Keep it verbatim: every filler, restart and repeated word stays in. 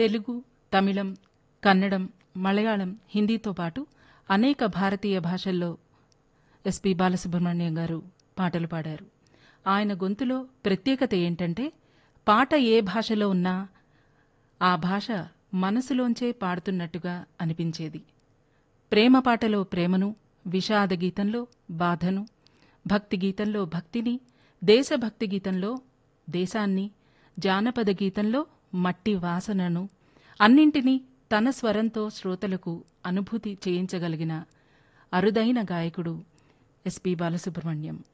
తెలుగు, తమిళం, కన్నడం, మలయాళం, హిందీతో పాటు అనేక భారతీయ భాషల్లో ఎస్పి బాలసుబ్రహ్మణ్యం గారు పాటలు పాడారు. ఆయన గొంతులో ప్రత్యేకత ఏంటంటే పాట ఏ భాషలో ఉన్నా ఆ భాష మనసులోంచే పాడుతున్నట్టుగా అనిపించేది. ప్రేమ పాటలో ప్రేమను, విషాద గీతంలో బాధను, భక్తి గీతంలో భక్తిని, దేశభక్తి గీతంలో దేశాన్ని, జానపద గీతంలో మట్టి వాసనను అన్నింటినీ తన స్వరంతో శ్రోతలకు అనుభూతి చేయించగలిగిన అరుదైన గాయకుడు ఎస్పి బాలసుబ్రహ్మణ్యం.